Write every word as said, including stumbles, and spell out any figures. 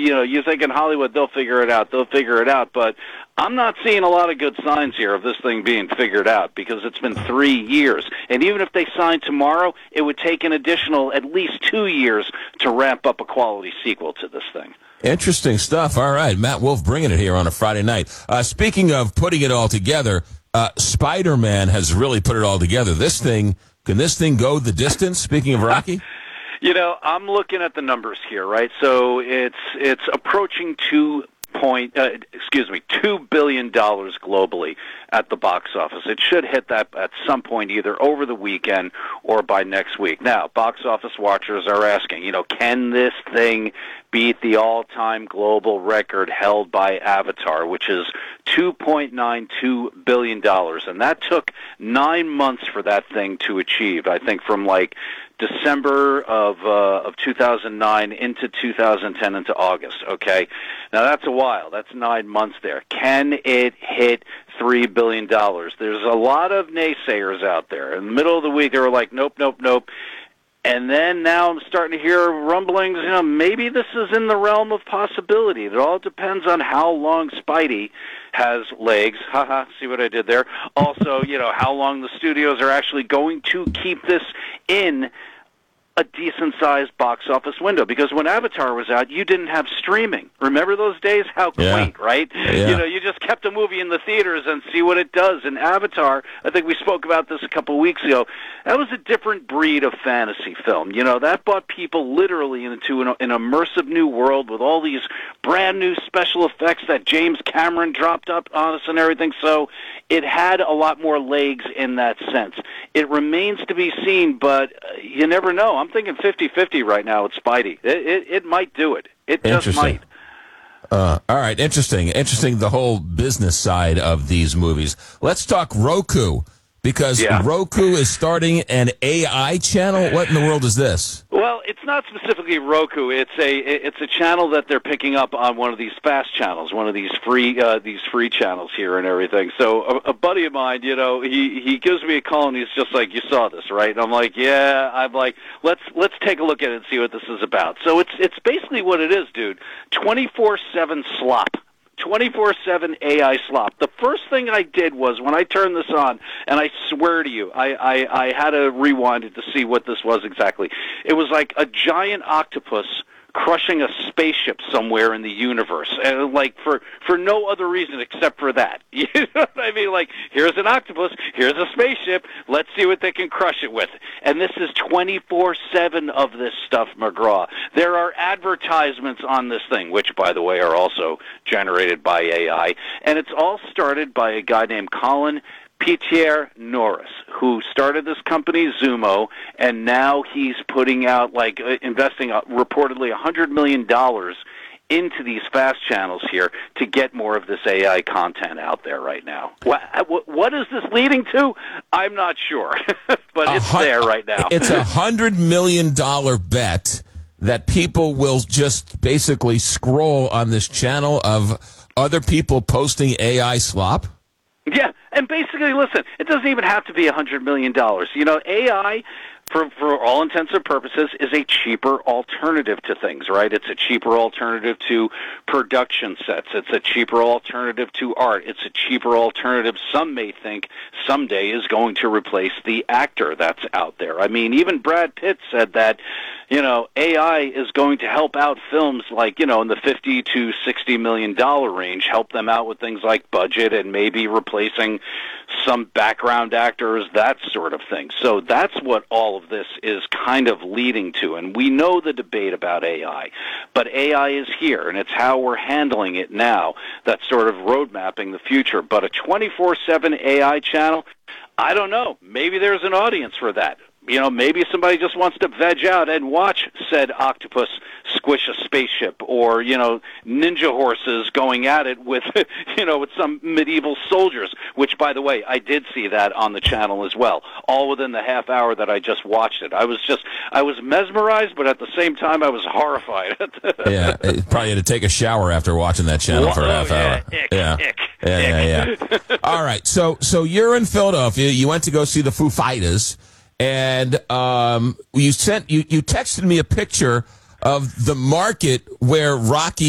you know, you think in Hollywood they'll figure it out, they'll figure it out, but I'm not seeing a lot of good signs here of this thing being figured out because it's been three years. And even if they sign tomorrow, it would take an additional at least two years to ramp up a quality sequel to this thing. Interesting stuff. All right, Matt Wolf bringing it here on a Friday night. Uh, speaking of putting it all together, uh, Spider-Man has really put it all together. This thing, can this thing go the distance, speaking of Rocky? You know, I'm looking at the numbers here, right? So it's it's approaching two point, uh, excuse me, two billion dollars globally at the box office. It should hit that at some point, either over the weekend or by next week. Now, box office watchers are asking, you know, can this thing beat the all-time global record held by Avatar, which is two point nine two billion dollars, and that took nine months for that thing to achieve. I think from like December of uh, of two thousand nine into two thousand ten into August. Okay, now that's a while. That's nine months there. Can it hit three billion dollars? There's a lot of naysayers out there. In the middle of the week, they were like, nope, nope, nope. And then now I'm starting to hear rumblings, you know, maybe this is in the realm of possibility. It all depends on how long Spidey has legs. Haha, see what I did there? Also, you know, how long the studios are actually going to keep this in a decent-sized box office window. Because when Avatar was out, you didn't have streaming. Remember those days? How quaint, yeah. right? Yeah. You know, you just kept a movie in the theaters and see what it does. And Avatar, I think we spoke about this a couple of weeks ago, that was a different breed of fantasy film. You know, that brought people literally into an, an immersive new world with all these brand-new special effects that James Cameron dropped up on us and everything. So it had a lot more legs in that sense. It remains to be seen, but you never know. I'm thinking fifty-fifty right now with Spidey. It, it, it might do it. It just might. Uh, all right, interesting. Interesting, the whole business side of these movies. Let's talk Roku, because yeah. Roku is starting an A I channel. What in the world is this? Well, it's not specifically Roku. It's a it's a channel that they're picking up on one of these fast channels, one of these free uh, these free channels here and everything. So a, a buddy of mine, you know, he he gives me a call and he's just like, "You saw this, right?" And I'm like, "Yeah." I'm like, "Let's let's take a look at it and see what this is about." So it's it's basically what it is, dude. twenty-four seven slop. twenty-four seven A I slop. The first thing I did was when I turned this on, and I swear to you, I, I, I had to rewind it to see what this was exactly. It was like a giant octopus crushing a spaceship somewhere in the universe, and like for for no other reason except for that. You know what I mean? Like, here's an octopus, here's a spaceship, let's see what they can crush it with. And this is twenty-four seven of this stuff, McGraw. There are advertisements on this thing, which, by the way, are also generated by A I, and it's all started by a guy named Colin Pierre Norris, who started this company, Zumo, and now he's putting out, like, uh, investing uh, reportedly one hundred million dollars into these fast channels here to get more of this A I content out there right now. What, what is this leading to? I'm not sure, but it's hun- there right now. It's a one hundred million dollars bet that people will just basically scroll on this channel of other people posting A I slop? Yeah, and basically, listen, it doesn't even have to be one hundred million dollars. You know, A I, for for all intents and purposes, is a cheaper alternative to things, right? It's a cheaper alternative to production sets. It's a cheaper alternative to art. It's a cheaper alternative, some may think, someday is going to replace the actor that's out there. I mean, even Brad Pitt said that, you know, A I is going to help out films like, you know, in the fifty to sixty million dollar range, help them out with things like budget and maybe replacing some background actors, that sort of thing. So that's what all of this is kind of leading to. And we know the debate about A I, but A I is here, and it's how we're handling it now that's sort of road mapping the future. But a twenty-four seven A I channel, I don't know. Maybe there's an audience for that. You know, maybe somebody just wants to veg out and watch said octopus squish a spaceship, or, you know, ninja horses going at it with, you know, with some medieval soldiers, which, by the way, I did see that on the channel as well, all within the half hour that I just watched it. I was just, I was mesmerized, but at the same time, I was horrified. Yeah, probably had to take a shower after watching that channel well, for a half oh, yeah, hour. Ick, yeah. Ick, yeah, ick. yeah, yeah. All right, so so you're in Philadelphia. You went to go see the Foo Fighters. And um, you sent you, you texted me a picture of the market where Rocky